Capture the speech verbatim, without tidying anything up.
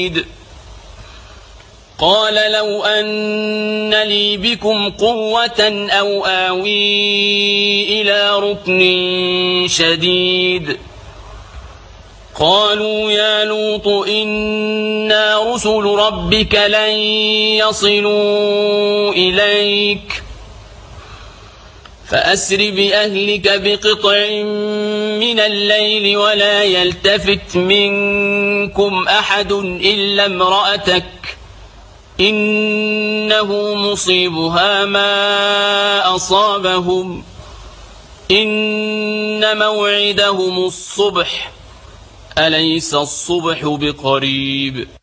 قال لو أن لي بكم قوة أو آوي إلى ركن شديد قالوا يا لوط إنا رسل ربك لن يصلوا إليك فأسر بأهلك بقطع من الليل ولا يلتفت منكم أحد إلا امرأتك إنه مصيبها ما أصابهم إن موعدهم الصبح أليس الصبح بقريب